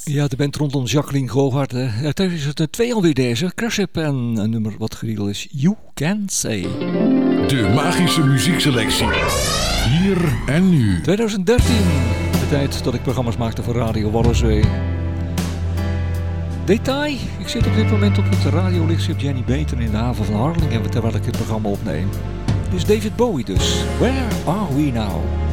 Ja, de band rondom Jacqueline Govaert. Het is het 2 alweer deze. Craship en een nummer wat geriedeld is. You Can Say. De magische muziekselectie. Hier en nu. 2013. De tijd dat ik programma's maakte voor Radio Waddenzee. Detail. Ik zit op dit moment op het radiolichtschip Jenny Beeten in de haven van Harlingen terwijl ik het programma opneem. Dit is David Bowie dus. Where are we now?